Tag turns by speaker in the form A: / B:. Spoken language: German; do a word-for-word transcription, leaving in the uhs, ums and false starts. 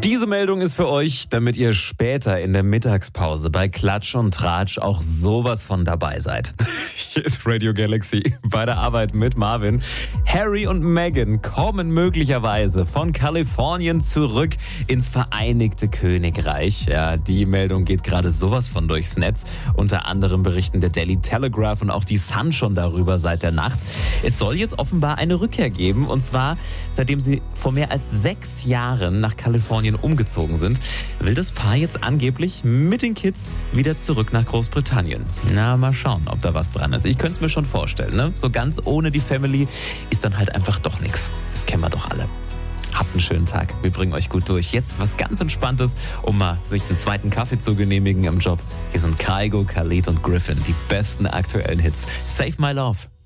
A: Diese Meldung ist für euch, damit ihr später in der Mittagspause bei Klatsch und Tratsch auch sowas von dabei seid. Hier ist Radio Galaxy bei der Arbeit mit Marvin. Harry und Meghan kommen möglicherweise von Kalifornien zurück ins Vereinigte Königreich. Ja, die Meldung geht gerade sowas von durchs Netz. Unter anderem berichten der Daily Telegraph und auch die Sun schon darüber seit der Nacht. Es soll jetzt offenbar eine Rückkehr geben, und zwar seitdem sie vor mehr als sechs Jahren nach Kalifornien umgezogen sind, will das Paar jetzt angeblich mit den Kids wieder zurück nach Großbritannien. Na, mal schauen, ob da was dran ist. Ich könnte es mir schon vorstellen, ne? So ganz ohne die Family ist dann halt einfach doch nichts. Das kennen wir doch alle. Habt einen schönen Tag. Wir bringen euch gut durch. Jetzt was ganz Entspanntes, um mal sich einen zweiten Kaffee zu genehmigen im Job. Hier sind Kygo, Khalid und Griffin. Die besten aktuellen Hits. Save My Love.